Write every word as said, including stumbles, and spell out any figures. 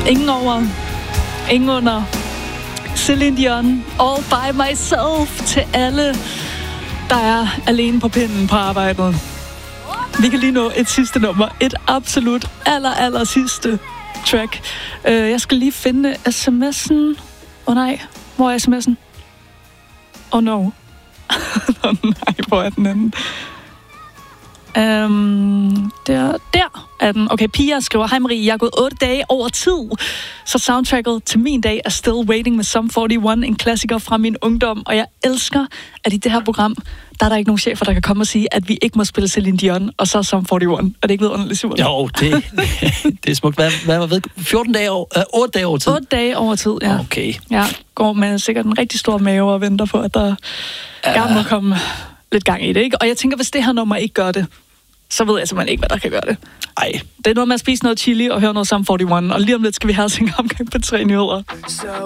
Ingen over, ingen under. Celine Dion, All By Myself, til alle, der er alene på pinden på arbejdet. Vi kan lige nå et sidste nummer. Et absolut aller, aller sidste track. Uh, jeg skal lige finde sms'en. Åh oh, nej, hvor er sms'en? Oh no. oh, nej, hvor er den anden? Um, der, der er den. Okay, Pia skriver, hej Marie, jeg er gået otte dage over tid, så soundtracket til min dag er Still Waiting med Sum enogfyrre, en klassiker fra min ungdom, og jeg elsker, at i det her program, der er der ikke nogen chefer, der kan komme og sige, at vi ikke må spille Celine Dion, og så Sum enogfyrre. Er det ikke vidunderligt, Simon? Jo, det, det er smukt. Hvad, hvad var ved? fjorten dage over, øh, otte dage over tid? otte dage over tid, ja. Okay. Ja, går med sikkert en rigtig stor mave og venter på, at der uh. gerne må komme lidt gang i det, ikke? Og jeg tænker, hvis det her nummer ikke gør det, så ved jeg simpelthen ikke, hvad der kan gøre det. Ej. Det er noget med at spise noget chili og høre noget Sum enogfyrre, og lige om lidt skal vi have sin omgang på tre nyheder.